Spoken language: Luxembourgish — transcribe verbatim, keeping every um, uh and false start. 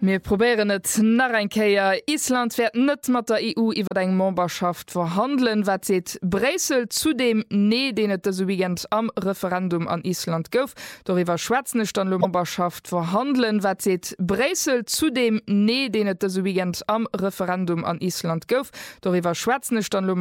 Wir probieren net nach einkeier. Island wird net mat der E U iwwer eng Memberschaft verhandeln, wat se Bresel zu dem nee den et so wiegent am Referendum an Island gouf. Darüber schwätzne stand Memberschaft verhandeln, wat se Bresel zu dem nee den et so wiegent am Referendum an Island gouf. Darüber schwätzne stand